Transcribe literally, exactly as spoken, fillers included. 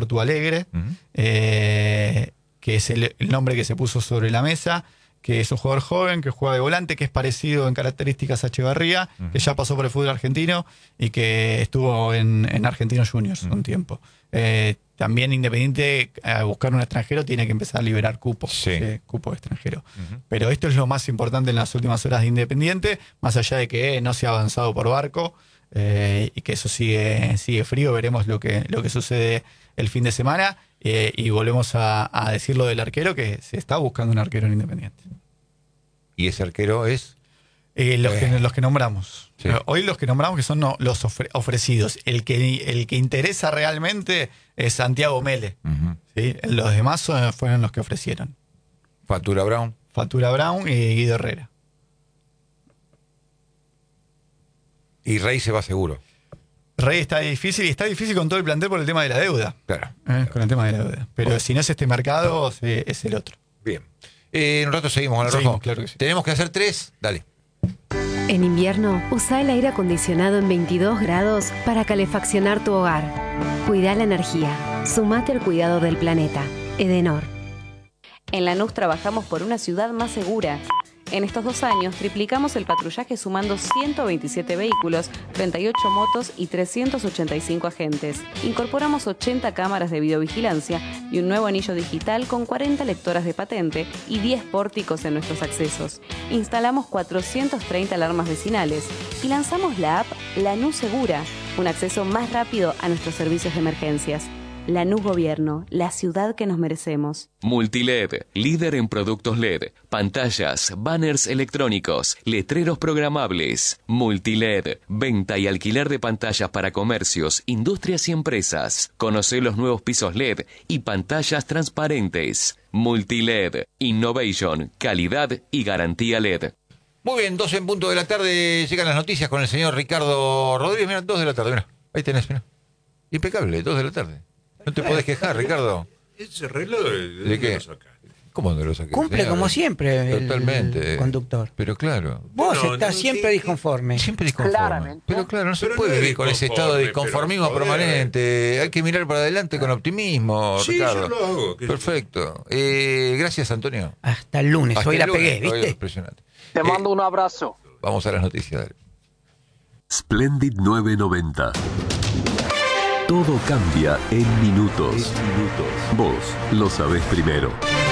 Portu Alegre, Uh-huh. eh, que es el, el nombre que se puso sobre la mesa, que es un jugador joven, que juega de volante, que es parecido en características a Echevarría, uh-huh. que ya pasó por el fútbol argentino y que estuvo en, en Argentinos Juniors uh-huh. un tiempo. Eh, también Independiente, a buscar un extranjero, tiene que empezar a liberar cupos, sí. eh, cupo extranjero. Uh-huh. Pero esto es lo más importante en las últimas horas de Independiente, más allá de que no se ha avanzado por Barco eh, y que eso sigue, sigue frío. Veremos lo que, lo que sucede el fin de semana. Eh, y volvemos a, a decir lo del arquero, que se está buscando un arquero en Independiente. ¿Y ese arquero es? Eh, los, eh. que, los que nombramos. Sí. Hoy los que nombramos que son no, los ofre, ofrecidos. El que, el que interesa realmente es Santiago Mele. Uh-huh. ¿Sí? Los demás son, fueron los que ofrecieron. Fatura Brown. Fatura Brown y Guido Herrera. Y Rey se va seguro. Rey está difícil y está difícil con todo el plantel por el tema de la deuda. Claro. Eh, claro. Con el tema de la deuda. Pero bueno, si no es este mercado, es el otro. Bien. Eh, en un rato seguimos con el seguimos, rojo. Claro que sí. Tenemos que hacer tres. Dale. En invierno, usa el aire acondicionado en veintidós grados para calefaccionar tu hogar. Cuida la energía. Sumate al cuidado del planeta. Edenor. En Lanús trabajamos por una ciudad más segura. En estos dos años triplicamos el patrullaje sumando ciento veintisiete vehículos, treinta y ocho motos y trescientos ochenta y cinco agentes. Incorporamos ochenta cámaras de videovigilancia y un nuevo anillo digital con cuarenta lectoras de patente y diez pórticos en nuestros accesos. Instalamos cuatrocientas treinta alarmas vecinales y lanzamos la app Lanús Segura, un acceso más rápido a nuestros servicios de emergencias. Lanús Gobierno, la ciudad que nos merecemos. Multiled, líder en productos L E D, pantallas, banners electrónicos, letreros programables. Multiled, venta y alquiler de pantallas para comercios, industrias y empresas. Conoce los nuevos pisos L E D y pantallas transparentes. Multiled, innovation, calidad y garantía L E D. Muy bien, doce en punto de la tarde, llegan las noticias con el señor Ricardo Rodríguez. Mira, dos de la tarde, mira, ahí tenés, mira. Impecable, dos de la tarde. No te podés quejar, Ricardo. Ese reloj, ¿de, ¿De, ¿de qué? lo sacaste? ¿Cómo no lo saqué? Cumple Señor, como siempre el, totalmente. el conductor. Pero claro. Vos No, estás no, siempre sí, disconforme. Siempre disconforme. Claramente. Pero claro, no se Pero puede no es vivir con ese estado de disconforme, disconformismo pero, joder. permanente. Hay que mirar para adelante con optimismo, Sí, Ricardo. yo lo hago. ¿Qué- Perfecto. Eh, gracias, Antonio. Hasta el lunes, Hasta hoy el la lunes. pegué, Hoy es ¿viste? impresionante. Te Eh, mando un abrazo. Vamos a las noticias, dale. Splendid novecientos noventa. Todo cambia en minutos. Vos lo sabés primero.